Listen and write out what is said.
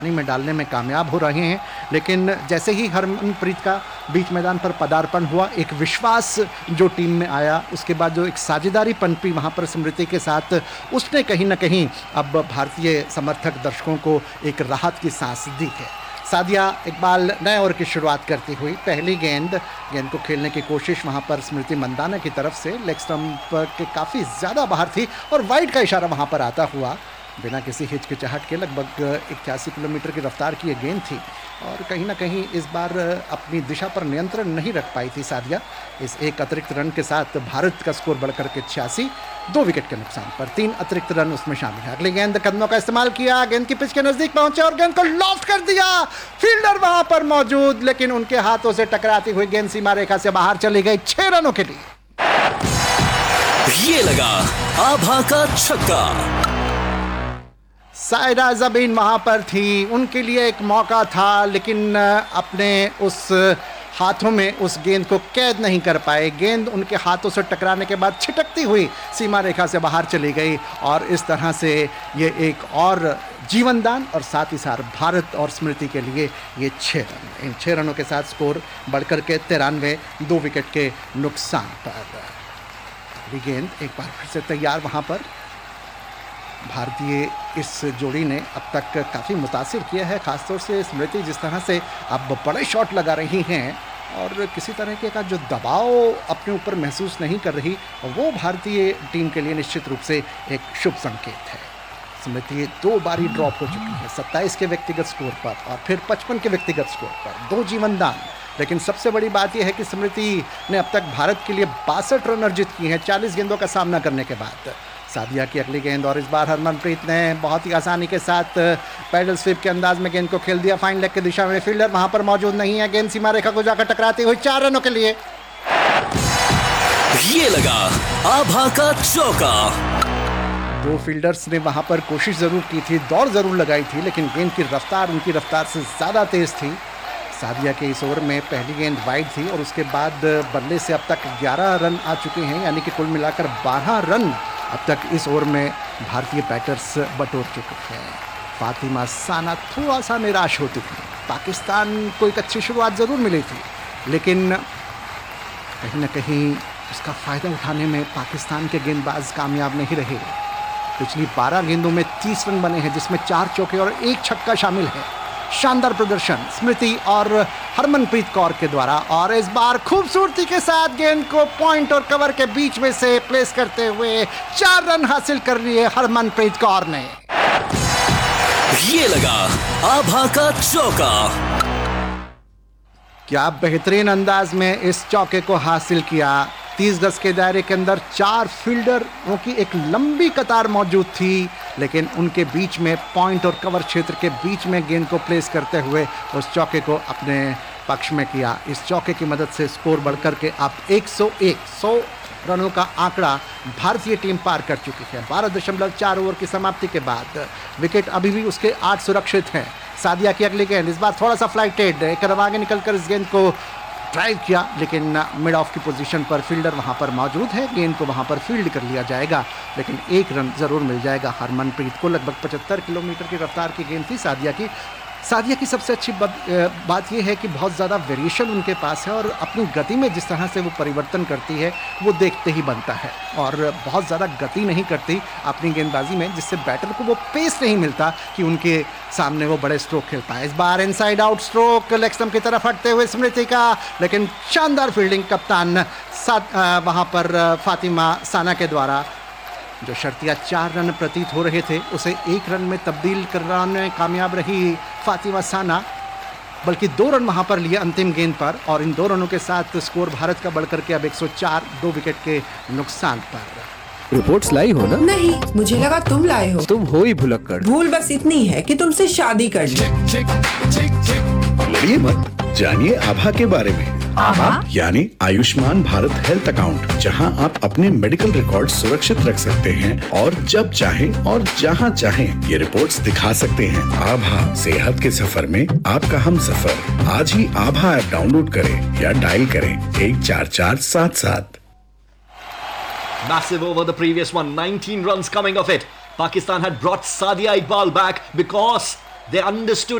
में डालने में कामयाब हो रहे हैं। लेकिन जैसे ही हरमनप्रीत का बीच मैदान पर पदार्पण हुआ, एक विश्वास जो टीम में आया, उसके बाद जो एक साझेदारी पनपी वहाँ पर स्मृति के साथ, उसने कहीं ना कहीं अब भारतीय समर्थक दर्शकों को एक राहत की सांस दी है। सादिया इकबाल नए ओवर की शुरुआत करती हुई, पहली गेंद को खेलने की कोशिश वहाँ पर स्मृति मंदाना की तरफ से लेग स्टंप के काफ़ी ज़्यादा बाहर थी और वाइड का इशारा वहाँ पर आता हुआ बिना किसी हिचकिचाहट के लगभग 81 किलोमीटर की रफ्तार की ये गेंद थी और कहीं ना कहीं इस बार अपनी दिशा पर नियंत्रण नहीं रख पाई थी सादिया। इस एक अतिरिक्त रन के साथ भारत का स्कोर बढ़कर के 86, 2 विकेट के नुकसान पर 3 अतिरिक्त रन उसमें शामिल है। अगली गेंद कदमों का इस्तेमाल किया, गेंद की पिच के नजदीक पहुंचे और गेंद को लॉफ्ट कर दिया। फील्डर वहां पर मौजूद, लेकिन उनके हाथों से टकराती हुई गेंद सीमा रेखा से बाहर चली गई 6 रनों के लिए। ये लगा आभा का छक्का। सायरा ज़बीन वहाँ पर थी, उनके लिए एक मौका था, लेकिन अपने उस हाथों में उस गेंद को कैद नहीं कर पाए। गेंद उनके हाथों से टकराने के बाद छिटकती हुई सीमा रेखा से बाहर चली गई और इस तरह से ये एक और जीवनदान और साथ ही साथ भारत और स्मृति के लिए ये 6 रन। इन 6 रनों के साथ स्कोर बढ़कर के 93, 2 विकेट के नुकसान पर। गेंद एक बार फिर से तैयार वहाँ पर। भारतीय इस जोड़ी ने अब तक काफ़ी मुतासिर किया है, खासतौर से स्मृति जिस तरह से अब बड़े शॉट लगा रही हैं और किसी तरह के का जो दबाव अपने ऊपर महसूस नहीं कर रही, वो भारतीय टीम के लिए निश्चित रूप से एक शुभ संकेत है। स्मृति 2 बारी ड्रॉप हो चुकी है, 27 के व्यक्तिगत स्कोर पर और फिर 55 के व्यक्तिगत स्कोर पर, 2 जीवनदान। लेकिन सबसे बड़ी बात यह है कि स्मृति ने अब तक भारत के लिए 62 रन अर्जित किए हैं 40 गेंदों का सामना करने के बाद। सादिया की अगली गेंद और इस बार हरमनप्रीत ने बहुत ही आसानी के साथ पैडल स्वीप के अंदाज में गेंद को खेल दिया फाइन लेग की दिशा में। फील्डर वहां पर मौजूद नहीं है, गेंद सीमा रेखा को जाकर टकराती हुई 4 रनों के लिए। ये लगा आभा का चौका। 2 फील्डर्स ने वहां पर कोशिश जरूर की थी, दौड़ जरूर लगाई थी, लेकिन गेंद की रफ्तार उनकी रफ्तार से ज़्यादा तेज थी। सादिया के इस ओवर में पहली गेंद वाइड थी और उसके बाद बल्ले से अब तक 11 रन आ चुके हैं, यानी कि कुल मिलाकर 12 रन अब तक इस ओवर में भारतीय बैटर्स बटोर चुके हैं। फातिमा साना थोड़ा सा निराश होती थी, पाकिस्तान को एक अच्छी शुरुआत ज़रूर मिली थी, लेकिन कहीं ना कहीं उसका फ़ायदा उठाने में पाकिस्तान के गेंदबाज कामयाब नहीं रहे। पिछली 12 गेंदों में 30 रन बने हैं, जिसमें 4 चौके और 1 छक्का शामिल है। शानदार प्रदर्शन स्मृति और हरमनप्रीत कौर के द्वारा और इस बार खूबसूरती के साथ गेंद को पॉइंट और कवर के बीच में से प्लेस करते हुए 4 रन हासिल कर लिए हरमनप्रीत कौर ने। ये लगा आभा का चौका। क्या बेहतरीन अंदाज में इस चौके को हासिल किया। 30 गज के दायरे के अंदर 4 फील्डरों की एक लंबी कतार मौजूद थी, लेकिन उनके बीच में पॉइंट और कवर क्षेत्र के बीच में गेंद को प्लेस करते हुए उस चौके को अपने पक्ष में किया। इस चौके की मदद से स्कोर बढ़कर के अब 100 रनों का आंकड़ा भारतीय टीम पार कर चुकी है। 12.4 ओवर की समाप्ति के बाद विकेट अभी भी उसके 8 सुरक्षित हैं। सादिया की अगली गेंद इस बार थोड़ा सा फ्लाइटेड, एक कदम आगे निकलकर इस गेंद को ड्राइव किया, लेकिन मिड ऑफ की पोजीशन पर फील्डर वहां पर मौजूद है। गेंद को वहां पर फील्ड कर लिया जाएगा, लेकिन 1 रन जरूर मिल जाएगा हरमनप्रीत को। लगभग 75 किलोमीटर की रफ्तार की गेंद थी सादिया की। सादिया की सबसे अच्छी बात यह है कि बहुत ज़्यादा वेरिएशन उनके पास है और अपनी गति में जिस तरह से वो परिवर्तन करती है वो देखते ही बनता है, और बहुत ज़्यादा गति नहीं करती अपनी गेंदबाजी में, जिससे बैटर को वो पेस नहीं मिलता कि उनके सामने वो बड़े स्ट्रोक खेल पाए। इस बार inside out stroke leg stump की तरफ हटते हुए स्मृति का, लेकिन शानदार फील्डिंग कप्तान वहाँ पर फातिमा साना के द्वारा। जो शर्तिया 4 रन प्रतीत हो रहे थे उसे 1 रन में तब्दील करने में कामयाब रही फातिमा साना, बल्कि 2 रन वहां पर लिए अंतिम गेंद पर, और इन 2 रनों के साथ स्कोर भारत का बढ़कर के अब 104, 2 विकेट के नुकसान पर। रिपोर्ट्स लाई हो ना? नहीं, मुझे लगा तुम लाए हो। तुम हो ही भुलक्कड़। भूल बस इतनी है कि तुमसे शादी कर ली। लड़िए मत, जानिए आभा के बारे में। आभा यानी आयुष्मान भारत हेल्थ अकाउंट, जहां आप अपने मेडिकल रिकॉर्ड सुरक्षित रख सकते हैं और जब चाहें और जहां चाहें ये रिपोर्ट्स दिखा सकते हैं। आभा, सेहत के सफर में आपका हम सफर। आज ही आभा ऐप डाउनलोड करें या डायल करें 14477। Massive over the previous one, 19 runs coming of it. Pakistan had brought Sadia Iqbal back because They understood